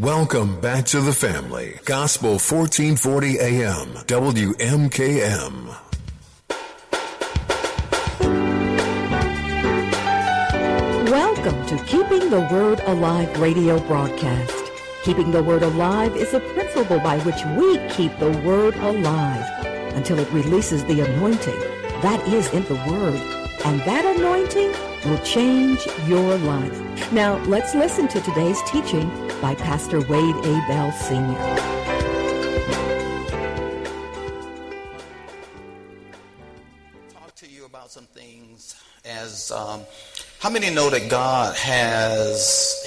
Welcome back to the family. Gospel 1440 AM, WMKM. Welcome to Keeping the Word Alive radio broadcast. Keeping the Word Alive is a principle by which we keep the Word alive until it releases the anointing that is in the Word. And that anointing will change your life. Now, let's listen to today's teaching by Pastor Wade A. Bell Sr. Talk to you about some things as how many know that God has,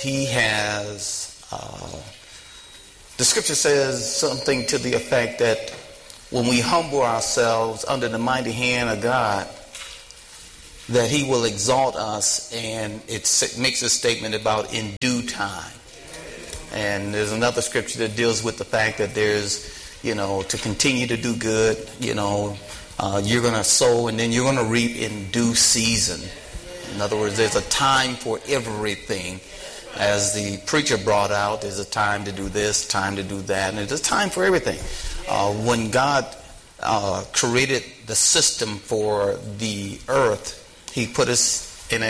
the scripture says something to the effect that when we humble ourselves under the mighty hand of God, that he will exalt us, and it makes a statement about in due time. And there's another scripture that deals with the fact that there's, to continue to do good, you're going to sow and then you're going to reap in due season. In other words, there's a time for everything. As the preacher brought out, there's a time to do this, time to do that, and there's a time for everything. When God created the system for the earth, he put us in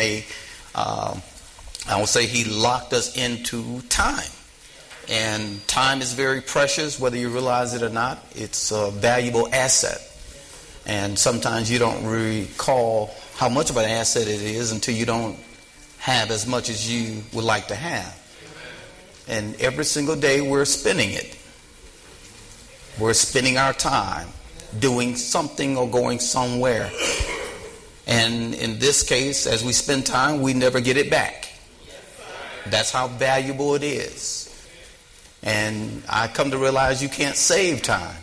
he locked us into time. And time is very precious, whether you realize it or not. It's a valuable asset. And sometimes you don't recall how much of an asset it is until you don't have as much as you would like to have. And every single day we're spending it. We're spending our time doing something or going somewhere. And in this case, as we spend time, we never get it back. That's how valuable it is. And I come to realize you can't save time.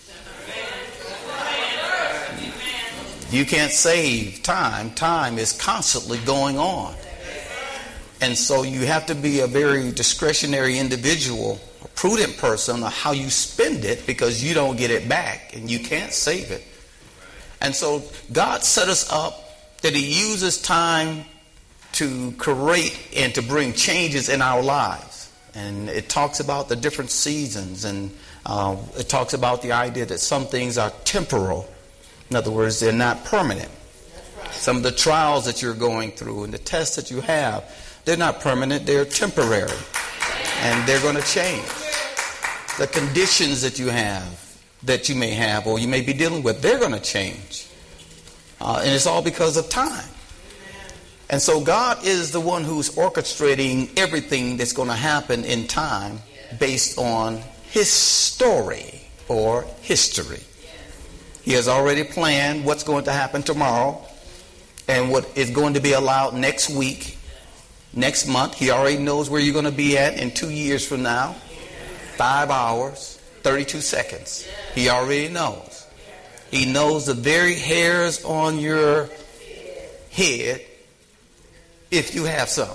You can't save time. Time is constantly going on. And so you have to be a very discretionary individual, a prudent person on how you spend it, because you don't get it back and you can't save it. And so God set us up that he uses time to create and to bring changes in our lives. And it talks about the different seasons, and it talks about the idea that some things are temporal. In other words, they're not permanent. Some of the trials that you're going through and the tests that you have, they're not permanent, they're temporary. And they're going to change. The conditions that you have, that you may have or you may be dealing with, they're going to change. And it's all because of time. And so God is the one who's orchestrating everything that's going to happen in time based on his story or history. He has already planned what's going to happen tomorrow and what is going to be allowed next week, next month. He already knows where you're going to be at in 2 years from now. 5 hours, 32 seconds. He already knows. He knows the very hairs on your head, if you have some.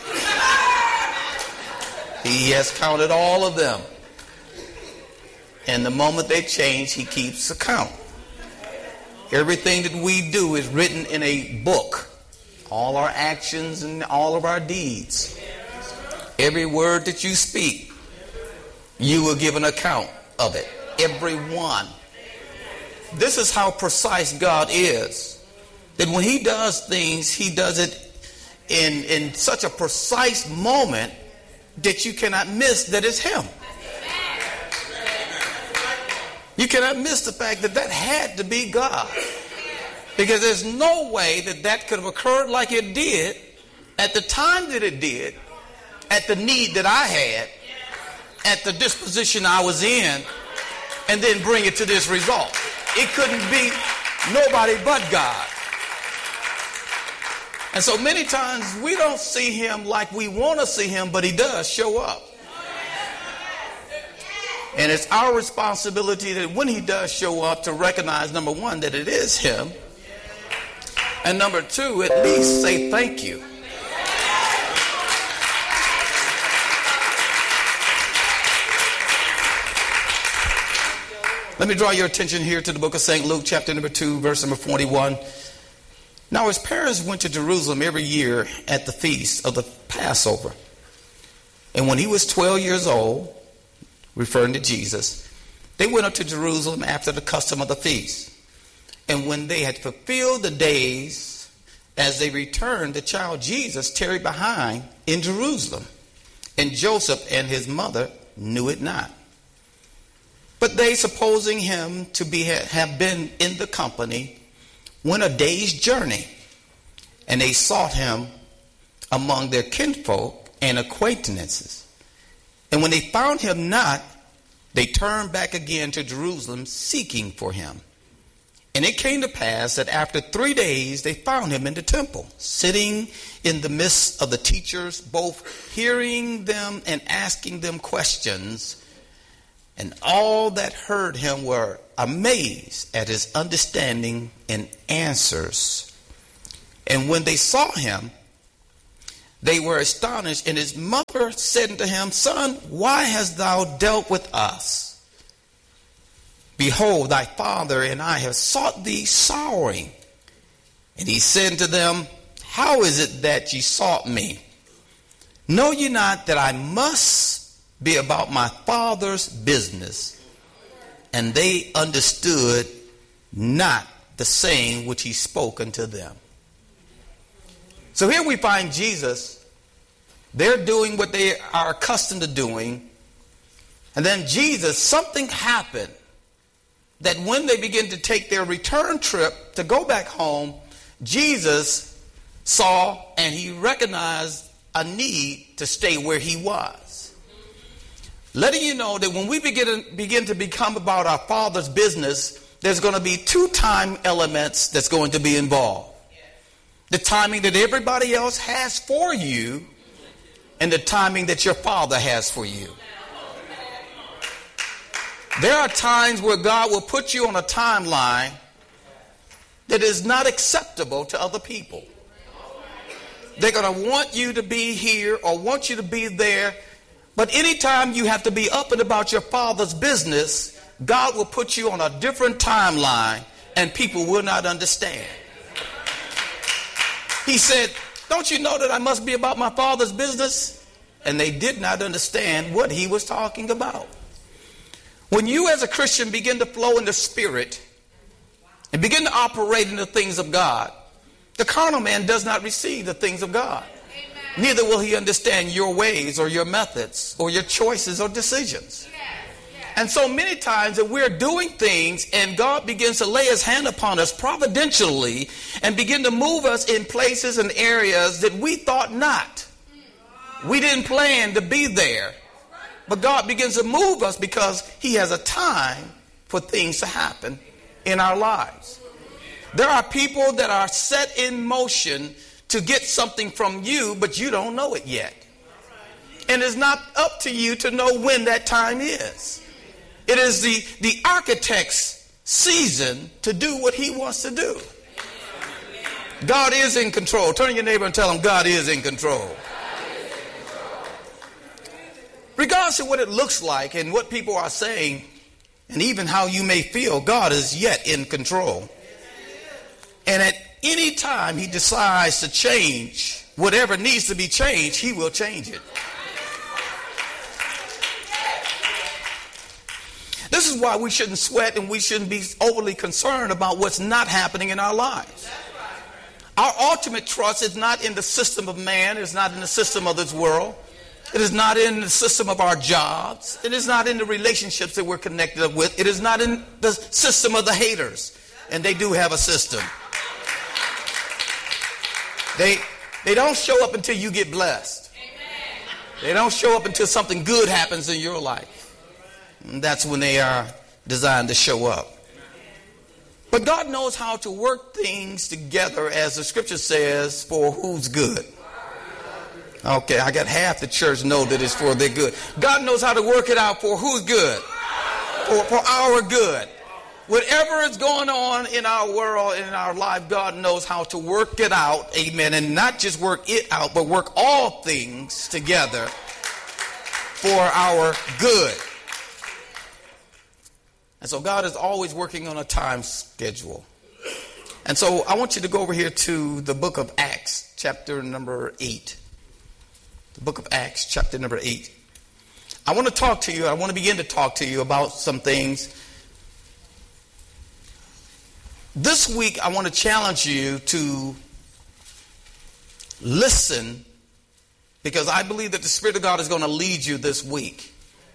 He has counted all of them. And the moment they change, he keeps account. Everything that we do is written in a book. All our actions and all of our deeds. Every word that you speak, you will give an account of it. Every one. This is how precise God is. That when he does things, he does it in such a precise moment that you cannot miss that it's him. You cannot miss the fact that that had to be God. Because there's no way that that could have occurred like it did at the time that it did, at the need that I had, at the disposition I was in, and then bring it to this result. It couldn't be nobody but God. And so many times we don't see him like we want to see him, but he does show up. And it's our responsibility that when he does show up to recognize, number one, that it is him. And number two, at least say thank you. Let me draw your attention here to the book of St. Luke, chapter number 2, verse number 41. Now his parents went to Jerusalem every year at the feast of the Passover. And when he was 12 years old, referring to Jesus, they went up to Jerusalem after the custom of the feast. And when they had fulfilled the days, as they returned, the child Jesus tarried behind in Jerusalem. And Joseph and his mother knew it not. But they, supposing him to have been in the company, went a day's journey. And they sought him among their kinfolk and acquaintances. And when they found him not, they turned back again to Jerusalem, seeking for him. And it came to pass that after 3 days they found him in the temple, sitting in the midst of the teachers, both hearing them and asking them questions. And all that heard him were amazed at his understanding and answers. And when they saw him, they were astonished. And his mother said unto him, Son, why hast thou dealt with us? Behold, thy father and I have sought thee sorrowing. And he said to them, How is it that ye sought me? Know ye not that I must be about my father's business? And they understood not the saying which he spoke unto them. So here we find Jesus. They're doing what they are accustomed to doing. And then Jesus, something happened that when they begin to take their return trip to go back home, Jesus saw and he recognized a need to stay where he was. Letting you know that when we begin to become about our Father's business, there's going to be 2 time elements that's going to be involved. The timing that everybody else has for you and the timing that your Father has for you. There are times where God will put you on a timeline that is not acceptable to other people. They're going to want you to be here or want you to be there. But anytime you have to be up and about your Father's business, God will put you on a different timeline and people will not understand. He said, don't you know that I must be about my Father's business? And they did not understand what he was talking about. When you as a Christian begin to flow in the Spirit and begin to operate in the things of God, the carnal man does not receive the things of God. Amen. Neither will he understand your ways or your methods or your choices or decisions. And so many times that we're doing things and God begins to lay his hand upon us providentially and begin to move us in places and areas that we thought not. We didn't plan to be there. But God begins to move us because he has a time for things to happen in our lives. There are people that are set in motion to get something from you, but you don't know it yet. And it's not up to you to know when that time is. It is the architect's season to do what he wants to do. God is in control. Turn to your neighbor and tell him God is in control. Regardless of what it looks like and what people are saying, and even how you may feel, God is yet in control. And at any time he decides to change whatever needs to be changed, he will change it. This is why we shouldn't sweat and we shouldn't be overly concerned about what's not happening in our lives. Our ultimate trust is not in the system of man. It's not in the system of this world. It is not in the system of our jobs. It is not in the relationships that we're connected with. It is not in the system of the haters. And they do have a system. They don't show up until you get blessed. They don't show up until something good happens in your life. And that's when they are designed to show up. But God knows how to work things together, as the scripture says, for who's good. Okay, I got half the church know that it's for their good. God knows how to work it out for who's good. For our good. Whatever is going on in our world, in our life, God knows how to work it out. Amen. And not just work it out, but work all things together for our good. And so God is always working on a time schedule. And so I want you to go over here to the book of Acts, chapter number 8. the book of Acts, chapter number 8. I want to begin to talk to you about some things. This week, I want to challenge you to listen, because I believe that the Spirit of God is going to lead you this week.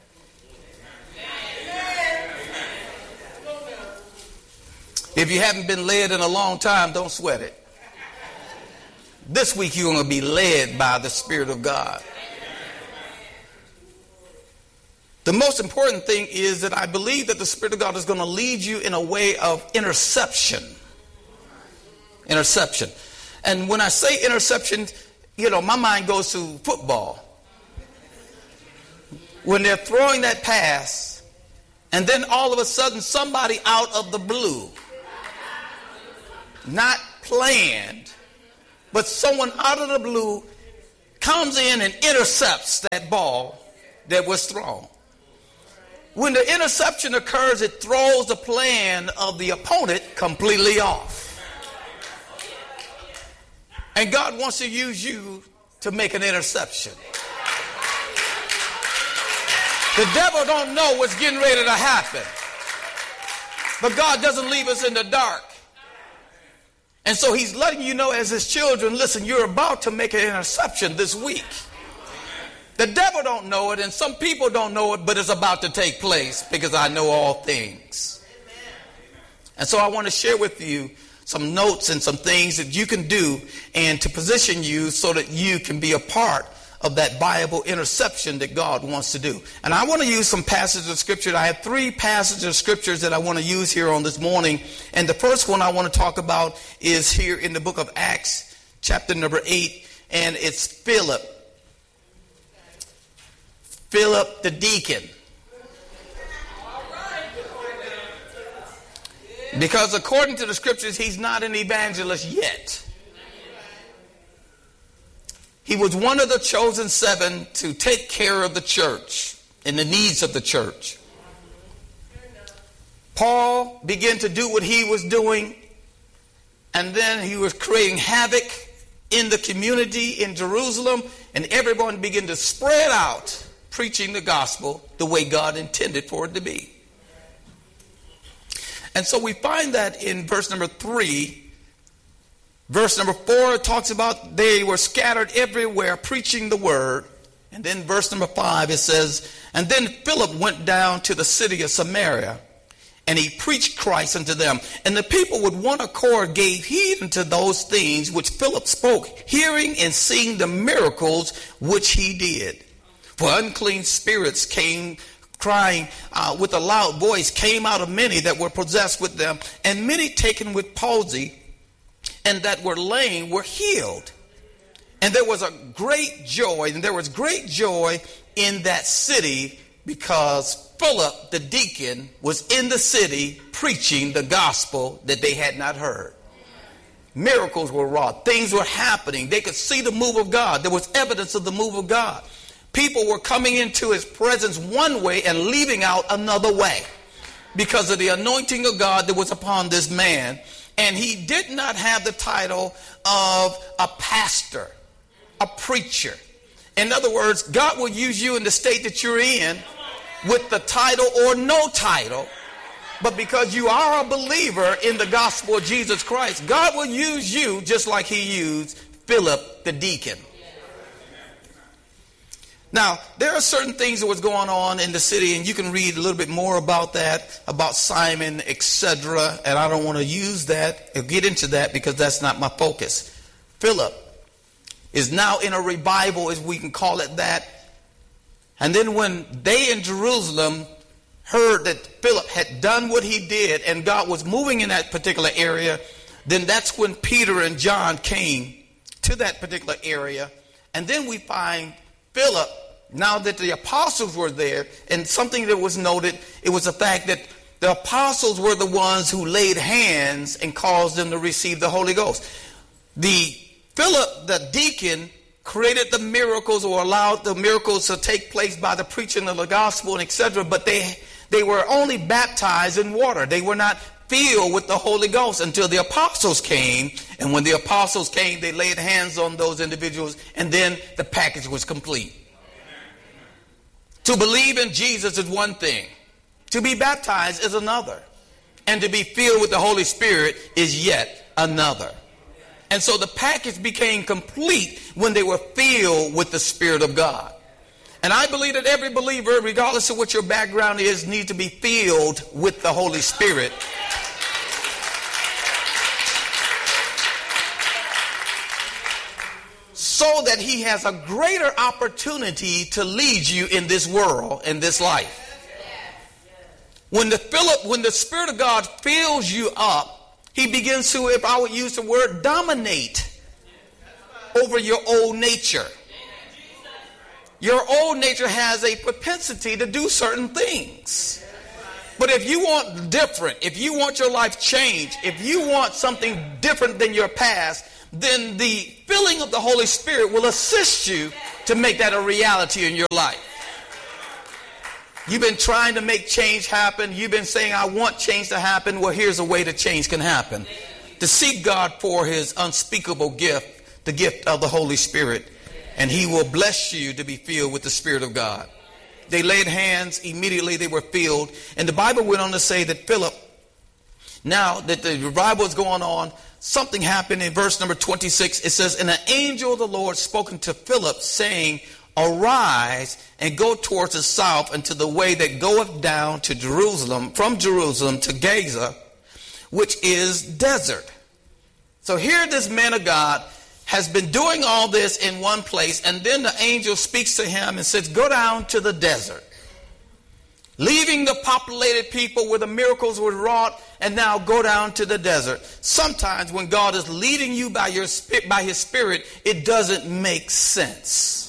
If you haven't been led in a long time, don't sweat it. This week you're going to be led by the Spirit of God. The most important thing is that I believe that the Spirit of God is going to lead you in a way of interception. Interception. And when I say interception, my mind goes to football. When they're throwing that pass, and then all of a sudden somebody out of the blue, not planned, but someone out of the blue comes in and intercepts that ball that was thrown. When the interception occurs, it throws the plan of the opponent completely off. And God wants to use you to make an interception. The devil don't know what's getting ready to happen. But God doesn't leave us in the dark. And so he's letting you know as his children, listen, you're about to make an interception this week. The devil don't know it, and some people don't know it, but it's about to take place because I know all things. And so I want to share with you some notes and some things that you can do and to position you so that you can be a part of that Bible interception that God wants to do. And I want to use some passages of scripture. I have 3 passages of scriptures that I want to use here on this morning. And the first one I want to talk about is here in the book of Acts, chapter number 8, and it's Philip. Philip the deacon. Because according to the scriptures, he's not an evangelist yet. He was one of the chosen 7 to take care of the church and the needs of the church. Paul began to do what he was doing, and then he was creating havoc in the community in Jerusalem, and everyone began to spread out preaching the gospel the way God intended for it to be. And so we find that in verse number 3. Verse number 4 talks about they were scattered everywhere preaching the word. And then verse number 5 it says, and then Philip went down to the city of Samaria, and he preached Christ unto them. And the people with one accord gave heed unto those things which Philip spoke, hearing and seeing the miracles which he did. For unclean spirits came crying with a loud voice, came out of many that were possessed with them, and many taken with palsy, and that were lame were healed. And there was great joy in that city, because Philip the deacon was in the city preaching the gospel that they had not heard. Miracles were wrought. Things were happening. They could see the move of God. There was evidence of the move of God. People were coming into his presence one way and leaving out another way because of the anointing of God that was upon this man. And he did not have the title of a pastor, a preacher. In other words, God will use you in the state that you're in with the title or no title. But because you are a believer in the gospel of Jesus Christ, God will use you just like he used Philip the deacon. Now, there are certain things that was going on in the city, and you can read a little bit more about that, about Simon, etc. And I don't want to use that or get into that because that's not my focus. Philip is now in a revival, as we can call it that. And then when they in Jerusalem heard that Philip had done what he did and God was moving in that particular area, then that's when Peter and John came to that particular area. And then we find Philip, now that the apostles were there, and something that was noted, it was the fact that the apostles were the ones who laid hands and caused them to receive the Holy Ghost. Philip, the deacon, created the miracles or allowed the miracles to take place by the preaching of the gospel and etc. But they were only baptized in water. They were not filled with the Holy Ghost until the apostles came. And when the apostles came, they laid hands on those individuals, and then the package was complete. To believe in Jesus is one thing. To be baptized is another. And to be filled with the Holy Spirit is yet another. And so the package became complete when they were filled with the Spirit of God. And I believe that every believer, regardless of what your background is, needs to be filled with the Holy Spirit. So that he has a greater opportunity to lead you in this world, in this life. When the Spirit of God fills you up, he begins to, if I would use the word, dominate over your old nature. Your old nature has a propensity to do certain things. But if you want different, if you want your life changed, if you want something different than your past, then the filling of the Holy Spirit will assist you to make that a reality in your life. You've been trying to make change happen. You've been saying, I want change to happen. Well, here's a way that change can happen. To seek God for his unspeakable gift, the gift of the Holy Spirit. And he will bless you to be filled with the Spirit of God. They laid hands. Immediately they were filled. And the Bible went on to say that Philip, now that the revival is going on, something happened in verse number 26. It says, and an angel of the Lord spoken to Philip, saying, arise and go towards the south unto the way that goeth down to Jerusalem, from Jerusalem to Gaza, which is desert. So here this man of God has been doing all this in one place, and then the angel speaks to him and says, go down to the desert. Leaving the populated people where the miracles were wrought, and now go down to the desert. Sometimes when God is leading you by his Spirit, it doesn't make sense.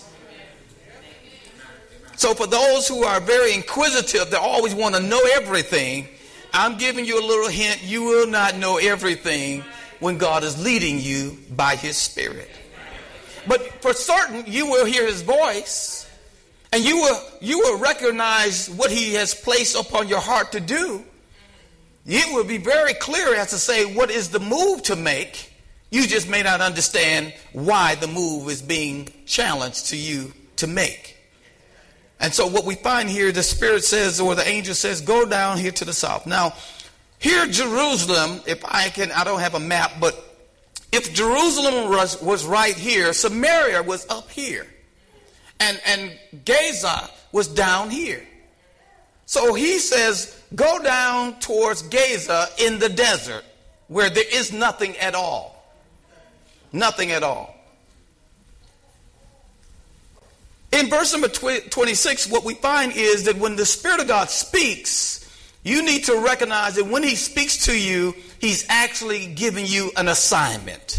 So for those who are very inquisitive, they always want to know everything, I'm giving you a little hint. You will not know everything when God is leading you by his Spirit. But for certain, you will hear his voice, and you will recognize what he has placed upon your heart to do. It will be very clear as to say what is the move to make. You just may not understand why the move is being challenged to you to make. And so what we find here, the Spirit says, or the angel says, go down here to the south. Now, here Jerusalem, I don't have a map, but if Jerusalem was right here, Samaria was up here. And Gaza was down here. So he says, go down towards Gaza in the desert, where there is nothing at all. Nothing at all. In verse number 26, what we find is that when the Spirit of God speaks, you need to recognize that when he speaks to you, he's actually giving you an assignment.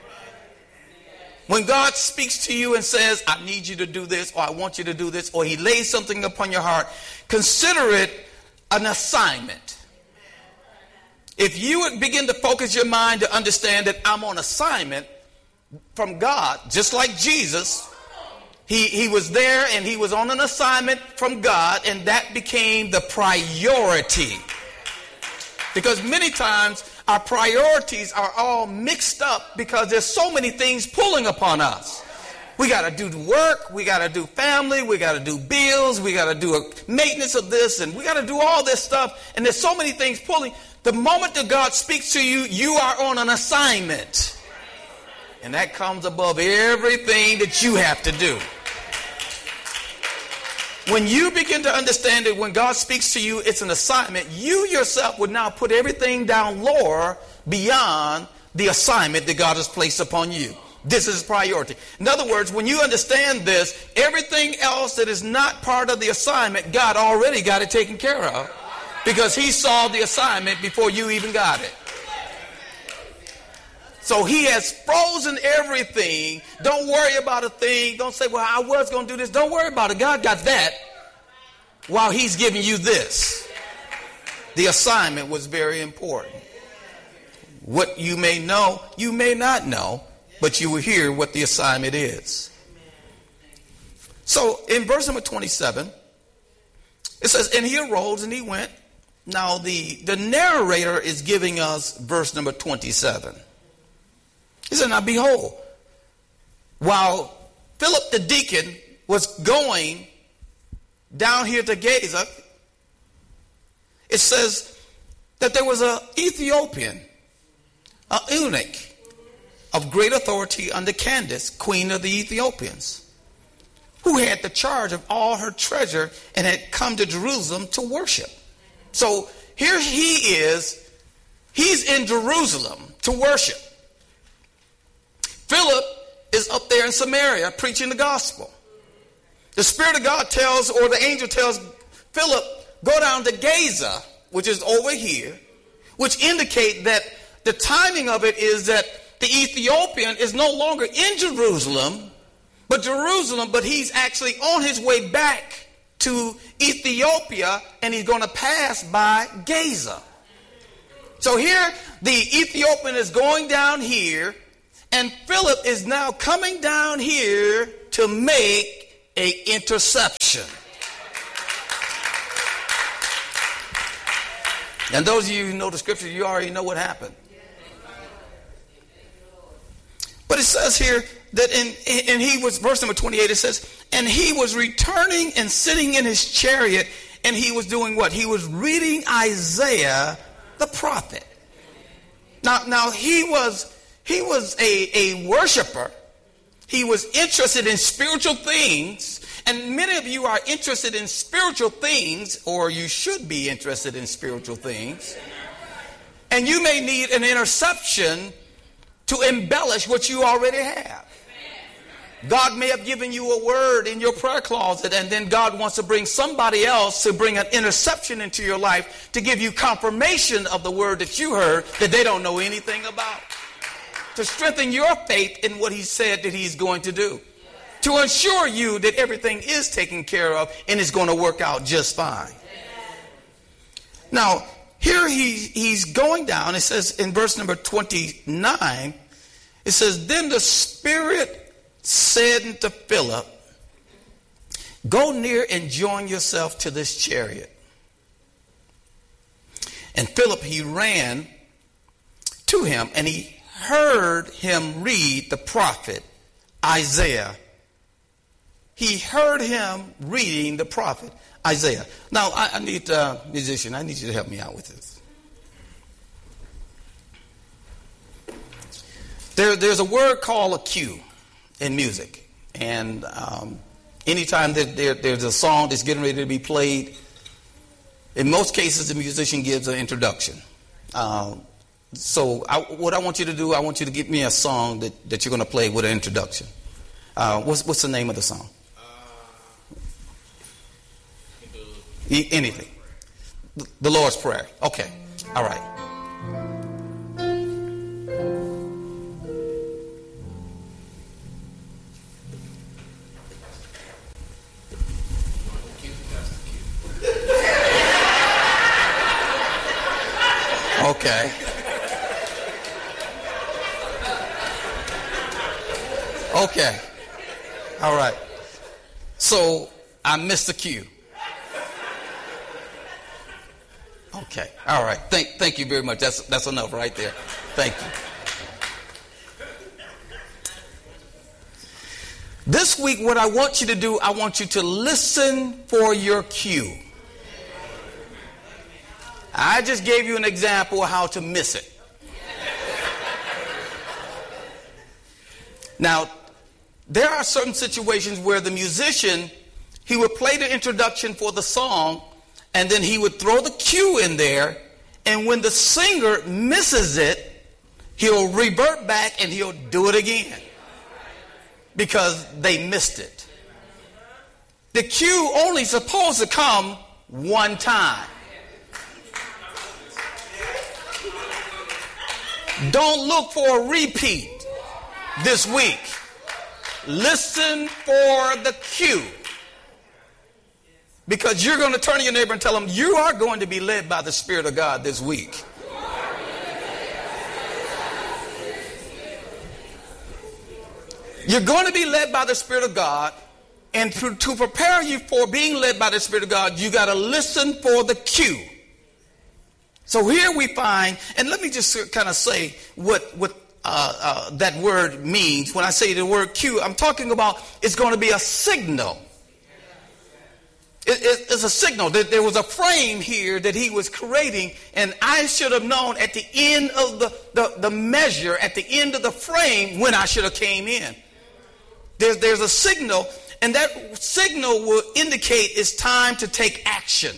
When God speaks to you and says, I need you to do this, or I want you to do this, or he lays something upon your heart, consider it an assignment. If you would begin to focus your mind to understand that I'm on assignment from God, just like Jesus, he was there and he was on an assignment from God, and that became the priority. Because many times our priorities are all mixed up because there's so many things pulling upon us. We got to do the work, we got to do family, we got to do bills, we got to do a maintenance of this, and we got to do all this stuff, and there's so many things pulling. The moment that God speaks to you, you are on an assignment. And that comes above everything that you have to do. When you begin to understand that when God speaks to you, it's an assignment, you yourself would now put everything down lower beyond the assignment that God has placed upon you. This is priority. In other words, when you understand this, everything else that is not part of the assignment, God already got it taken care of because he saw the assignment before you even got it. So he has frozen everything. Don't worry about a thing. Don't say, well, I was going to do this. Don't worry about it. God got that while he's giving you this. The assignment was very important. What you may know, you may not know, but you will hear what the assignment is. So in verse number 27, it says, and he arose and he went Now the narrator is giving us verse number 27. He said, now behold, while Philip the deacon was going down here to Gaza, it says that there was an Ethiopian, an eunuch of great authority under Candace, queen of the Ethiopians, who had the charge of all her treasure and had come to Jerusalem to worship. So here he is, he's in Jerusalem to worship. Philip is up there in Samaria preaching the gospel. The Spirit of God tells, or the angel tells Philip, go down to Gaza, which is over here, which indicate that the timing of it is that the Ethiopian is no longer in Jerusalem, but he's actually on his way back to Ethiopia, and he's going to pass by Gaza. So here, the Ethiopian is going down here, and Philip is now coming down here to make an interception. And those of you who know the scripture, you already know what happened. But it says here that and he was, verse number 28, it says, and he was returning and sitting in his chariot, and he was doing what? He was reading Isaiah the prophet. Now he was a worshiper. He was interested in spiritual things, and many of you are interested in spiritual things, or you should be interested in spiritual things, and you may need an interception to embellish what you already have. God may have given you a word in your prayer closet, and then God wants to bring somebody else to bring an interception into your life to give you confirmation of the word that you heard that they don't know anything about. To strengthen your faith in what he said that he's going to do. To assure you that everything is taken care of and is going to work out just fine. Now, here he's going down. It says in verse number 29, it says, then the Spirit said to Philip, go near and join yourself to this chariot. And Philip, he ran to him, and he heard him read the prophet Isaiah. He heard him reading the prophet Isaiah. Now, I need a musician. I need you to help me out with this. There's a word called a cue in music. And anytime that there's a song that's getting ready to be played, in most cases, the musician gives an introduction. So what I want you to do, I want you to give me a song that you're going to play with an introduction. What's the name of the song? Anything. The Lord's Prayer. Okay. All right. Okay. Okay. All right. So I missed the cue. Okay. All right. Thank you very much. That's enough right there. Thank you. This week, what I want you to do, I want you to listen for your cue. I just gave you an example of how to miss it. Now, there are certain situations where the musician, he would play the introduction for the song, and then he would throw the cue in there, and when the singer misses it, he'll revert back and he'll do it again because they missed it. The cue only supposed to come one time. Don't look for a repeat this week. Listen for the cue. Because you're going to turn to your neighbor and tell them, you are going to be led by the Spirit of God this week. You're going to be led by the Spirit of God. And to prepare you for being led by the Spirit of God, you got to listen for the cue. So here we find, and let me just kind of say what that word means. When I say the word cue, I'm talking about it's going to be a signal. It's a signal. There was a frame here that he was creating, and I should have known at the end of the measure, at the end of the frame, when I should have came in. There's a signal, and that signal will indicate it's time to take action.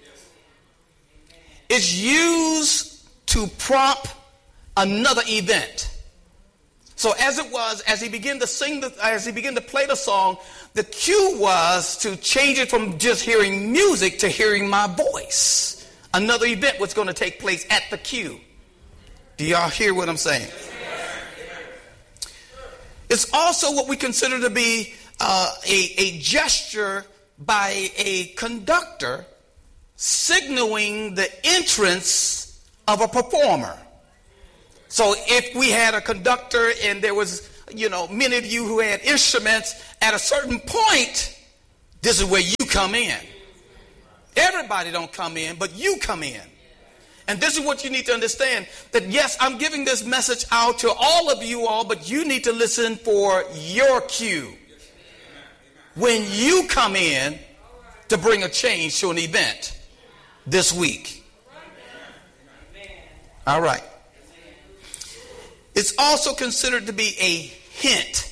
It's used to prompt another event. So as he began to sing, as he began to play the song, the cue was to change it from just hearing music to hearing my voice. Another event was going to take place at the cue. Do y'all hear what I'm saying? It's also what we consider to be a gesture by a conductor signaling the entrance of a performer. So if we had a conductor and there was, many of you who had instruments, at a certain point, this is where you come in. Everybody don't come in, but you come in. And this is what you need to understand, that yes, I'm giving this message out to all of you all, but you need to listen for your cue. When you come in to bring a change to an event this week. All right. It's also considered to be a hint.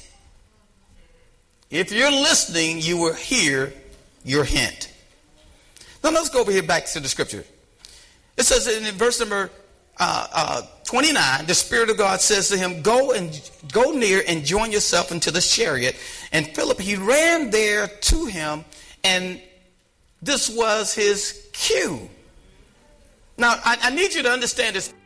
If you're listening, you will hear your hint. Now let's go over here back to the scripture. It says in verse number 29, the Spirit of God says to him, go near and join yourself into the chariot. And Philip, he ran there to him, and this was his cue. Now, I need you to understand this.